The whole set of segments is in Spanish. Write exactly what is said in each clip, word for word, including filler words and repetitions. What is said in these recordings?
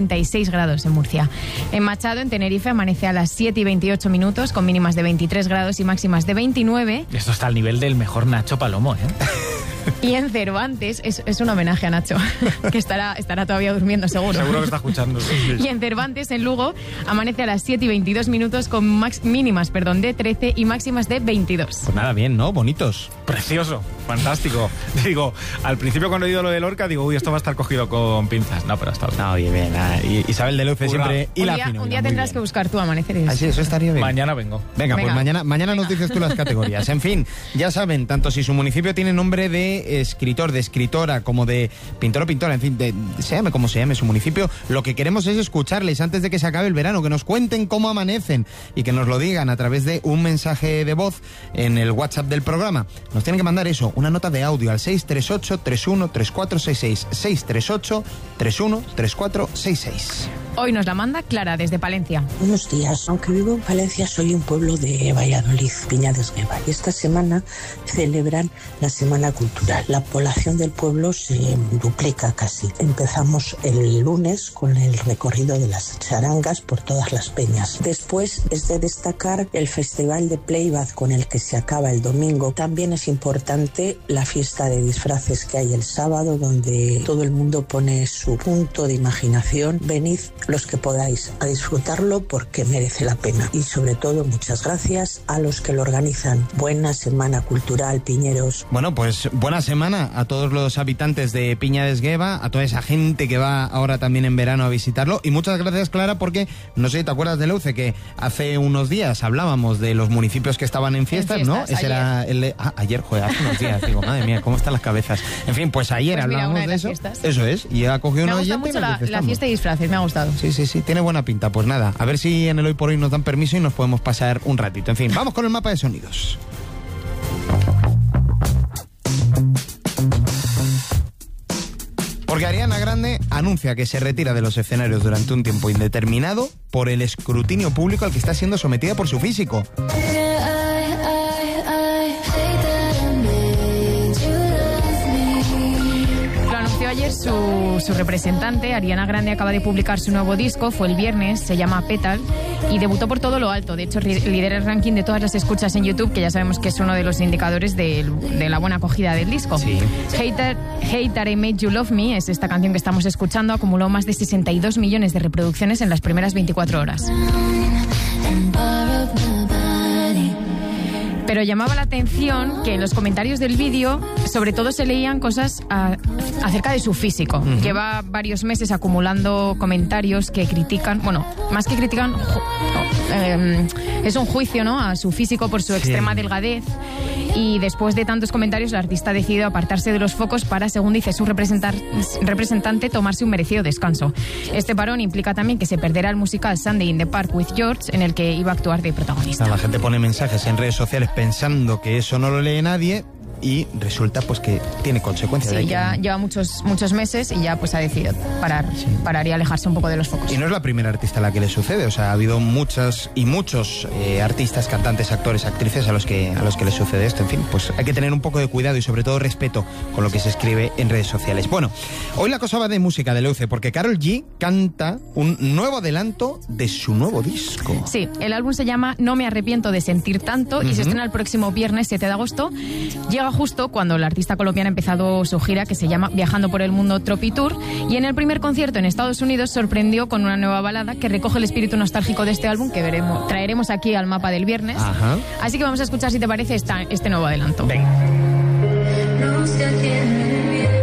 treinta y seis grados en Murcia. En Machado, en Tenerife, amanece a las siete y veintiocho minutos con mínimas de veintitrés grados y máximas de veintinueve. Esto está al nivel del mejor Nacho Palomo, ¿eh? Y en Cervantes, es, es un homenaje a Nacho, que estará, estará todavía durmiendo seguro. Seguro que está escuchando. Sí, sí. Y en Cervantes, en Lugo, amanece a las siete y veintidós minutos con max, mínimas perdón, de trece y máximas de veintidós. Pues nada, bien, ¿no? Bonitos. Precioso, fantástico. Digo, al principio cuando he oído lo de Lorca, digo, uy, esto va a estar cogido con pinzas. No, pero está bien. No, bien, bien. Ah, y Isabel de Leuce siempre y un la día, fino. un día tendrás que buscar tú amaneceres. Ah, sí, eso estaría bien. Mañana vengo. Venga, Venga. pues mañana, mañana nos dices tú las categorías. En fin, ya saben, tanto si su municipio tiene nombre de escritor, de escritora, como de pintor o pintora, en fin, de, se llame como se llame su municipio, lo que queremos es escucharles antes de que se acabe el verano, que nos cuenten cómo amanecen y que nos lo digan a través de un mensaje de voz en el WhatsApp del programa. Nos tienen que mandar eso, una nota de audio al seis tres ocho, tres uno, tres cuatro seis seis, seis tres ocho, tres uno, tres cuatro seis seis. Hoy nos la manda Clara desde Palencia. Buenos días, aunque vivo en Palencia, soy un pueblo de Valladolid, Piña de Esgueva, y esta semana celebran la Semana Cultural. La población del pueblo se duplica casi. Empezamos el lunes con el recorrido de las charangas por todas las peñas. Después es de destacar el festival de playback con el que se acaba el domingo. También es importante la fiesta de disfraces que hay el sábado, donde todo el mundo pone su punto de imaginación. Venid los que podáis a disfrutarlo porque merece la pena. Y sobre todo, muchas gracias a los que lo organizan. Buena Semana Cultural, piñeros. Bueno, pues buena semana a todos los habitantes de Piña de Esgueva, a toda esa gente que va ahora también en verano a visitarlo. Y muchas gracias, Clara, porque no sé si te acuerdas de Leuce, que hace unos días hablábamos de los municipios que estaban en fiestas, en fiestas ¿no? Ese ayer. era el de, ah, ayer, joder, hace unos días. Digo, madre mía, ¿cómo están las cabezas? En fin, pues ayer Pues mira, hablábamos una de de las eso. fiestas. Eso es, y ha cogido Me una ha gustado oyente y mucho la, la manifestamos. fiesta de disfraces, me ha gustado. Sí, sí, sí, tiene buena pinta. Pues nada, a ver si en el Hoy por Hoy nos dan permiso y nos podemos pasar un ratito. En fin, vamos con el mapa de sonidos. Porque Ariana Grande anuncia que se retira de los escenarios durante un tiempo indeterminado por el escrutinio público al que está siendo sometida por su físico. Ayer su, su representante, Ariana Grande, acaba de publicar su nuevo disco, fue el viernes, se llama Petal, y debutó por todo lo alto. De hecho, lidera el ranking de todas las escuchas en YouTube, que ya sabemos que es uno de los indicadores de, de la buena acogida del disco. Sí. Hater, Hater I Made You Love Me es esta canción que estamos escuchando, acumuló más de sesenta y dos millones de reproducciones en las primeras veinticuatro horas. Pero llamaba la atención que en los comentarios del vídeo sobre todo se leían cosas a, acerca de su físico. Uh-huh. Lleva varios meses acumulando comentarios que critican, bueno, más que critican, eh, es un juicio, ¿no?, a su físico por su sí. extrema delgadez. Y después de tantos comentarios, el artista ha decidido apartarse de los focos para, según dice su representante, tomarse un merecido descanso. Este parón implica también que se perderá el musical Sunday in the Park with George, en el que iba a actuar de protagonista. La gente pone mensajes en redes sociales pensando que eso no lo lee nadie y resulta pues que tiene consecuencias. Sí, ya que... lleva muchos muchos meses y ya pues ha decidido parar, sí. parar y alejarse un poco de los focos. Y no es la primera artista a la que le sucede, o sea, ha habido muchas y muchos eh, artistas, cantantes, actores, actrices a los que a los que les sucede esto. En fin, pues hay que tener un poco de cuidado y sobre todo respeto con lo que se escribe en redes sociales. Bueno, hoy la cosa va de música, de Leuce, porque Karol G canta un nuevo adelanto de su nuevo disco. Sí, el álbum se llama No me arrepiento de sentir tanto uh-huh. y se estrena el próximo viernes siete de agosto. Llega justo cuando la artista colombiana ha empezado su gira que se llama Viajando por el Mundo Tropi Tour, y en el primer concierto en Estados Unidos sorprendió con una nueva balada que recoge el espíritu nostálgico de este álbum que veremos, traeremos aquí al mapa del viernes. Ajá. Así que vamos a escuchar, si te parece, esta, este nuevo adelanto. Venga. No sé a quién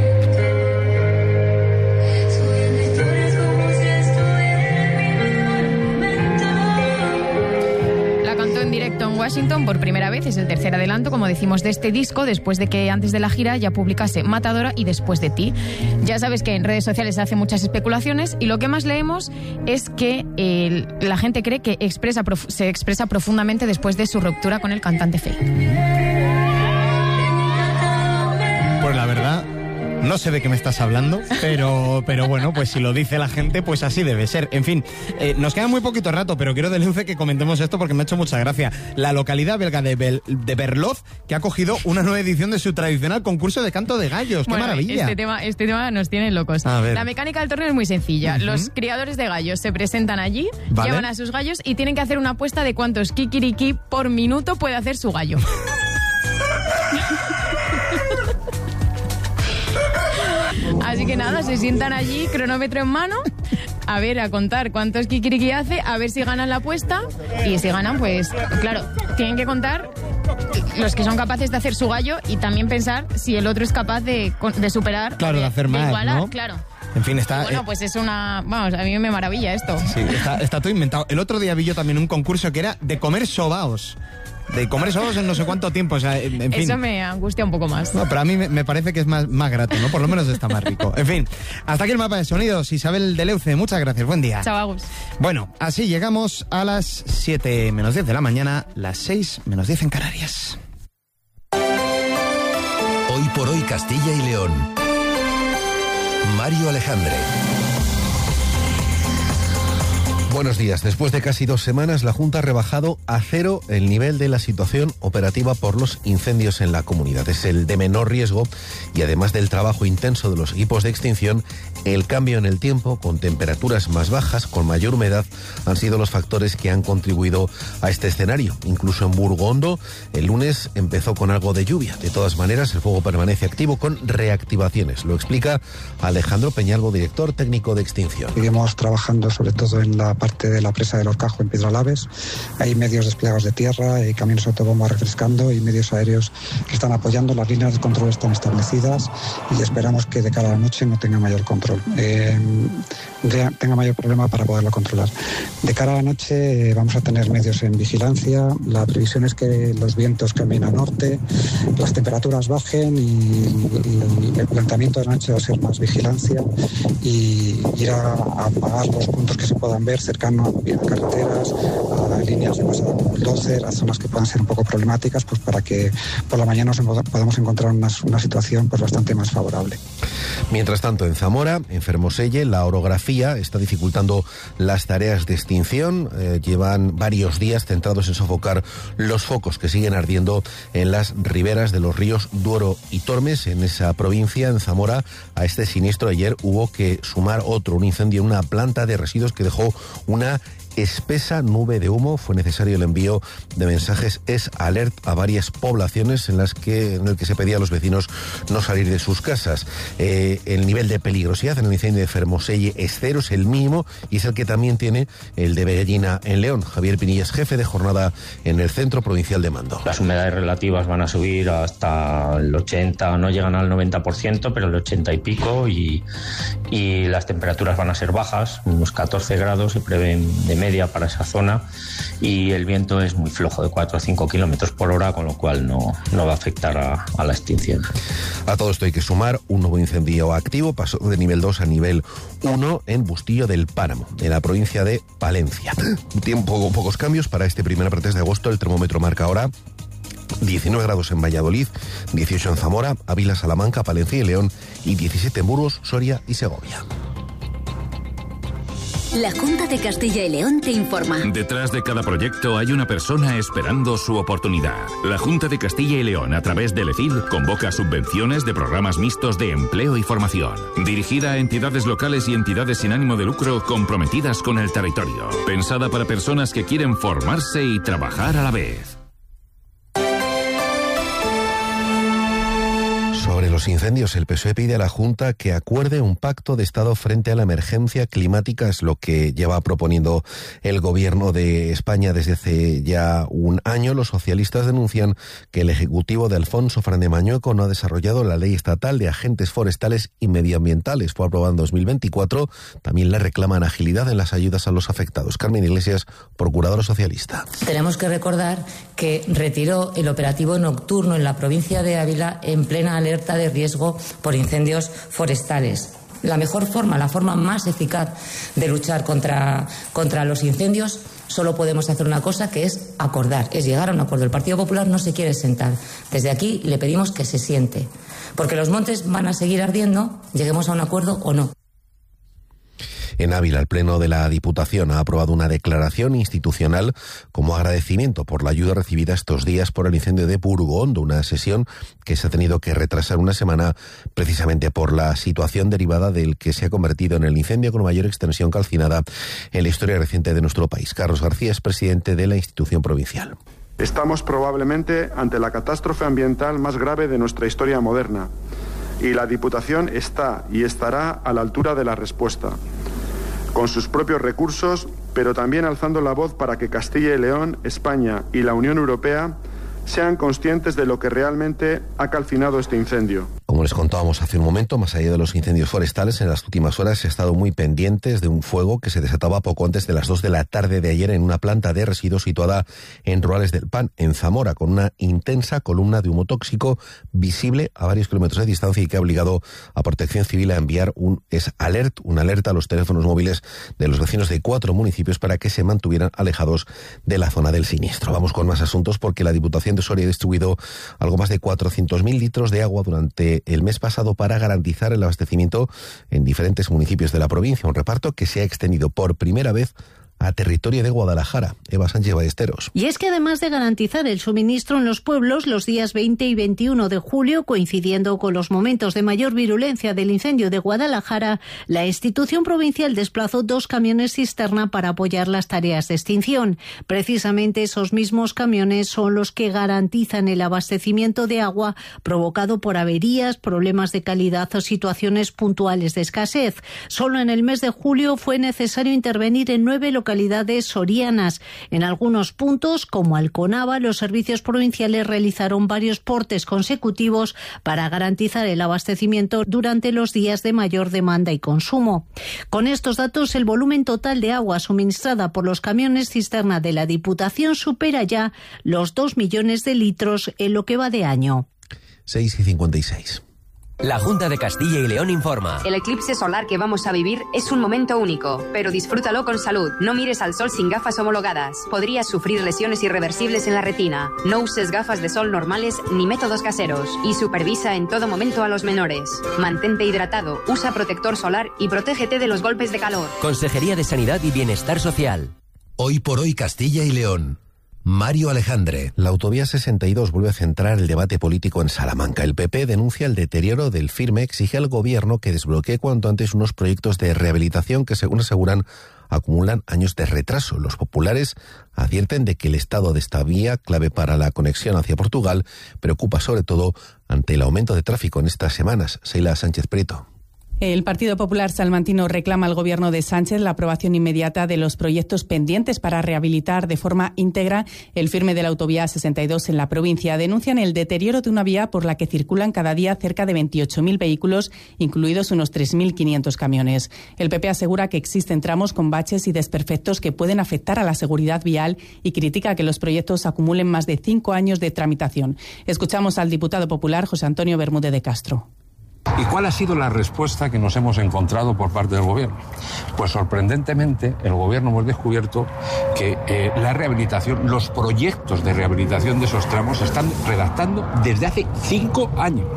en directo en Washington por primera vez, es el tercer adelanto, como decimos, de este disco, después de que antes de la gira ya publicase Matadora y Después de ti. Ya sabes que en redes sociales se hacen muchas especulaciones y lo que más leemos es que eh, la gente cree que expresa, prof- se expresa profundamente después de su ruptura con el cantante Feid. Pues la verdad, No sé de qué me estás hablando, pero, pero bueno, pues si lo dice la gente, pues así debe ser. En fin, eh, nos queda muy poquito rato, pero quiero de Leuce que comentemos esto porque me ha hecho mucha gracia. La localidad belga de, Bel, de Berloz, que ha cogido una nueva edición de su tradicional concurso de canto de gallos. ¡Qué bueno, maravilla! Este tema, este tema nos tiene locos. A ver. La mecánica del torneo es muy sencilla. Uh-huh. Los criadores de gallos se presentan allí, ¿vale? Llevan a sus gallos y tienen que hacer una apuesta de cuántos kikiriki por minuto puede hacer su gallo. Así que nada, se sientan allí, cronómetro en mano, a ver, a contar cuántos kikiriki hace, a ver si ganan la apuesta. Y si ganan, pues, claro, tienen que contar los que son capaces de hacer su gallo y también pensar si el otro es capaz de, de superar. Claro, de, de hacer más, igualar, ¿no? Claro. En fin, está... Bueno, eh, pues es una... Vamos, a mí me maravilla esto. Sí, está, está todo inventado. El otro día vi yo también un concurso que era de comer sobaos. De comer sobaos en no sé cuánto tiempo, o sea, en, en fin. Eso me angustia un poco más. No, pero a mí me, me parece que es más, más grato, ¿no? Por lo menos está más rico. En fin, hasta aquí el mapa de sonidos. Isabel de Leuce, muchas gracias, buen día. Chao, Agus. Bueno, así llegamos a las siete menos diez de la mañana, las seis menos diez en Canarias. Hoy por hoy Castilla y León. Mario Alejandre. Buenos días. Después de casi dos semanas, la Junta ha rebajado a cero el nivel de la situación operativa por los incendios en la comunidad. Es el de menor riesgo y además del trabajo intenso de los equipos de extinción, el cambio en el tiempo, con temperaturas más bajas, con mayor humedad, han sido los factores que han contribuido a este escenario. Incluso en Burgondo, el lunes empezó con algo de lluvia. De todas maneras, el fuego permanece activo con reactivaciones. Lo explica Alejandro Peñalvo, director técnico de extinción. Seguimos trabajando sobre todo en la parte de la presa del Horcajo en Piedralaves. Hay medios desplegados de tierra, hay camiones autobomba refrescando y medios aéreos que están apoyando. Las líneas de control están establecidas y esperamos que de cara a la noche no tenga mayor control, eh, tenga mayor problema para poderlo controlar. De cara a la noche eh, vamos a tener medios en vigilancia. La previsión es que los vientos cambien a norte, las temperaturas bajen y, y el planteamiento de la noche va a ser más vigilancia y ir a, a apagar los puntos que se puedan ver cercano a carreteras, a líneas de pasada como el doce, a zonas que puedan ser un poco problemáticas, pues para que por la mañana nos podamos encontrar una, una situación pues bastante más favorable. Mientras tanto, en Zamora, en Fermoselle, la orografía está dificultando las tareas de extinción. Eh, llevan varios días centrados en sofocar los focos que siguen ardiendo en las riberas de los ríos Duero y Tormes. En esa provincia, en Zamora, a este siniestro ayer hubo que sumar otro, un incendio en una planta de residuos que dejó una espesa nube de humo. Fue necesario el envío de mensajes es alert a varias poblaciones en las que en el que se pedía a los vecinos no salir de sus casas. Eh, el nivel de peligrosidad en el incendio de Fermoselle es cero, es el mínimo y es el que también tiene el de Bellina en León. Javier Pinillas, jefe de jornada en el Centro Provincial de Mando. Las humedades relativas van a subir hasta el ochenta, no llegan al noventa por ciento, pero el ochenta y pico y, y las temperaturas van a ser bajas, unos catorce grados se prevén de media para esa zona y el viento es muy flojo, de cuatro a cinco kilómetros por hora, con lo cual no, no va a afectar a, a la extinción. A todo esto hay que sumar un nuevo incendio activo, pasó de nivel dos a nivel uno en Bustillo del Páramo, en la provincia de Palencia. Tiempo, pocos cambios para este primer martes de agosto. El termómetro marca ahora diecinueve grados en Valladolid, dieciocho en Zamora, Ávila, Salamanca, Palencia y León y diecisiete en Burgos, Soria y Segovia. La Junta de Castilla y León te informa. Detrás de cada proyecto hay una persona esperando su oportunidad. La Junta de Castilla y León, a través del E F I L, convoca subvenciones de programas mixtos de empleo y formación, dirigida a entidades locales y entidades sin ánimo de lucro comprometidas con el territorio. Pensada para personas que quieren formarse y trabajar a la vez. Sobre los incendios, el P S O E pide a la Junta que acuerde un pacto de Estado frente a la emergencia climática. Es lo que lleva proponiendo el Gobierno de España desde hace ya un año. Los socialistas denuncian que el Ejecutivo de Alfonso Fernández de Mañueco no ha desarrollado la Ley Estatal de Agentes Forestales y Medioambientales. Fue aprobada en dos mil veinticuatro. También le reclaman agilidad en las ayudas a los afectados. Carmen Iglesias, procuradora socialista. Tenemos que recordar que retiró el operativo nocturno en la provincia de Ávila en plena alerta de riesgo por incendios forestales. La mejor forma, la forma más eficaz de luchar contra, contra los incendios Solo podemos hacer una cosa, que es acordar, es llegar a un acuerdo. El Partido Popular no se quiere sentar. Desde aquí le pedimos que se siente, porque los montes van a seguir ardiendo, lleguemos a un acuerdo o no. En Ávila, el Pleno de la Diputación ha aprobado una declaración institucional como agradecimiento por la ayuda recibida estos días por el incendio de Burgondo, una sesión que se ha tenido que retrasar una semana precisamente por la situación derivada del que se ha convertido en el incendio con mayor extensión calcinada en la historia reciente de nuestro país. Carlos García es presidente de la institución provincial. Estamos probablemente ante la catástrofe ambiental más grave de nuestra historia moderna y la Diputación está y estará a la altura de la respuesta, con sus propios recursos, pero también alzando la voz para que Castilla y León, España y la Unión Europea sean conscientes de lo que realmente ha calcinado este incendio. Como les contábamos hace un momento, más allá de los incendios forestales, en las últimas horas se ha estado muy pendientes de un fuego que se desataba poco antes de las dos de la tarde de ayer en una planta de residuos situada en Ruales del Pan, en Zamora, con una intensa columna de humo tóxico visible a varios kilómetros de distancia y que ha obligado a Protección Civil a enviar un es alert, una alerta a los teléfonos móviles de los vecinos de cuatro municipios para que se mantuvieran alejados de la zona del siniestro. Vamos con más asuntos porque la Diputación de Soria ha distribuido algo más de cuatrocientos mil litros de agua durante el mes pasado para garantizar el abastecimiento en diferentes municipios de la provincia, un reparto que se ha extendido por primera vez a territorio de Guadalajara. Eva Sánchez Ballesteros. Y es que además de garantizar el suministro en los pueblos los días veinte y veintiuno de julio, coincidiendo con los momentos de mayor virulencia del incendio de Guadalajara, la institución provincial desplazó dos camiones cisterna para apoyar las tareas de extinción. Precisamente esos mismos camiones son los que garantizan el abastecimiento de agua provocado por averías, problemas de calidad o situaciones puntuales de escasez. Solo en el mes de julio fue necesario intervenir en nueve localidades localidades sorianas. En algunos puntos, como Alconava, los servicios provinciales realizaron varios portes consecutivos para garantizar el abastecimiento durante los días de mayor demanda y consumo. Con estos datos, el volumen total de agua suministrada por los camiones cisterna de la Diputación supera ya los dos millones de litros en lo que va de año. seis y cincuenta y seis. La Junta de Castilla y León informa. El eclipse solar que vamos a vivir es un momento único, pero disfrútalo con salud. No mires al sol sin gafas homologadas. Podrías sufrir lesiones irreversibles en la retina. No uses gafas de sol normales ni métodos caseros. Y supervisa en todo momento a los menores. Mantente hidratado, usa protector solar y protégete de los golpes de calor. Consejería de Sanidad y Bienestar Social. Hoy por hoy Castilla y León. Mario Alejandre. La autovía sesenta y dos vuelve a centrar el debate político en Salamanca. El P P denuncia el deterioro del firme, exige al gobierno que desbloquee cuanto antes unos proyectos de rehabilitación que, según aseguran, acumulan años de retraso. Los populares advierten de que el estado de esta vía, clave para la conexión hacia Portugal, preocupa sobre todo ante el aumento de tráfico en estas semanas. Sheila Sánchez Prieto. El Partido Popular salmantino reclama al Gobierno de Sánchez la aprobación inmediata de los proyectos pendientes para rehabilitar de forma íntegra el firme de la autovía sesenta y dos en la provincia. Denuncian el deterioro de una vía por la que circulan cada día cerca de veintiocho mil vehículos, incluidos unos tres mil quinientos camiones. El P P asegura que existen tramos con baches y desperfectos que pueden afectar a la seguridad vial y critica que los proyectos acumulen más de cinco años de tramitación. Escuchamos al diputado popular José Antonio Bermúdez de Castro. ¿Y cuál ha sido la respuesta que nos hemos encontrado por parte del Gobierno? Pues sorprendentemente, el Gobierno hemos descubierto que eh, la rehabilitación, los proyectos de rehabilitación de esos tramos se están redactando desde hace cinco años.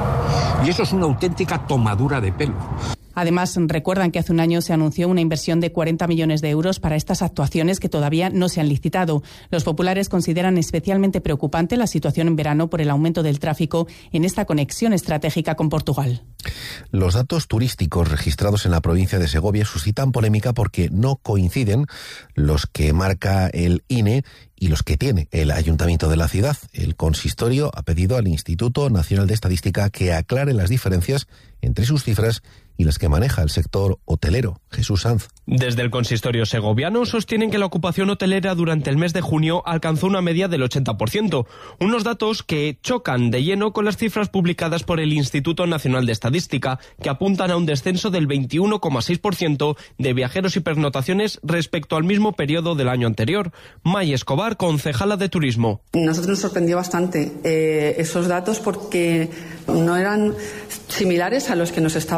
Y eso es una auténtica tomadura de pelo. Además, recuerdan que hace un año se anunció una inversión de cuarenta millones de euros para estas actuaciones que todavía no se han licitado. Los populares consideran especialmente preocupante la situación en verano por el aumento del tráfico en esta conexión estratégica con Portugal. Los datos turísticos registrados en la provincia de Segovia suscitan polémica porque no coinciden los que marca el I N E y los que tiene el Ayuntamiento de la ciudad. El consistorio ha pedido al Instituto Nacional de Estadística que aclare las diferencias entre sus cifras y las que maneja el sector hotelero. Jesús Sanz. Desde el consistorio segoviano sostienen que la ocupación hotelera durante el mes de junio alcanzó una media del ochenta por ciento, unos datos que chocan de lleno con las cifras publicadas por el Instituto Nacional de Estadística, que apuntan a un descenso del veintiuno coma seis por ciento de viajeros y pernoctaciones respecto al mismo periodo del año anterior. May Escobar, concejala de Turismo. Nosotros nos sorprendió bastante eh, esos datos porque no eran similares a los que nos estaba transmitiendo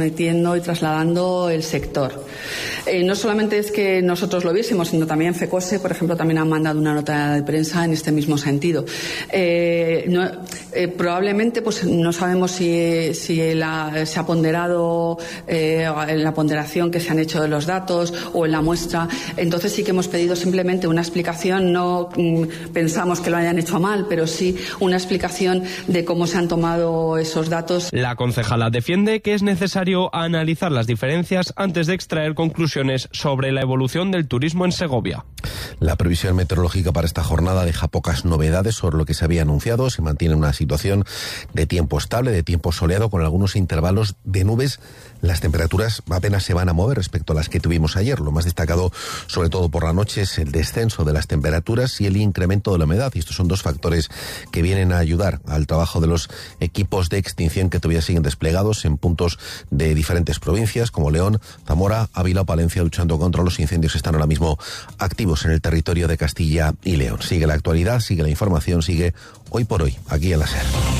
transmitiendo y trasladando el sector. Eh, no solamente es que nosotros lo viésemos, sino también FECOSE, por ejemplo, también han mandado una nota de prensa en este mismo sentido. Eh, no, eh, probablemente pues no sabemos si, si la, se ha ponderado eh, en la ponderación que se han hecho de los datos o en la muestra. Entonces sí que hemos pedido simplemente una explicación. No mm, pensamos que lo hayan hecho mal, pero sí una explicación de cómo se han tomado esos datos. La concejala defiende que es necesario analizar las diferencias antes de extraer conclusiones sobre la evolución del turismo en Segovia. La previsión meteorológica para esta jornada deja pocas novedades sobre lo que se había anunciado. Se mantiene una situación de tiempo estable, de tiempo soleado, con algunos intervalos de nubes. Las temperaturas apenas se van a mover respecto a las que tuvimos ayer. Lo más destacado, sobre todo por la noche, es el descenso de las temperaturas y el incremento de la humedad. Y estos son dos factores que vienen a ayudar al trabajo de los equipos de extinción que todavía siguen desplegados en puntos de diferentes provincias, como León, Zamora, Ávila o Palencia, luchando contra los incendios que están ahora mismo activos en el territorio de Castilla y León. Sigue la actualidad, sigue la información, sigue Hoy por Hoy, aquí en la SER.